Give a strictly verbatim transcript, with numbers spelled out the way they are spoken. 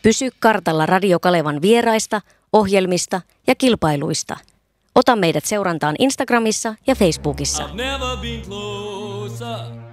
Pysy kartalla Radio Kalevan vieraista, ohjelmista ja kilpailuista. Ota meidät seurantaan Instagramissa ja Facebookissa. I've never been closer.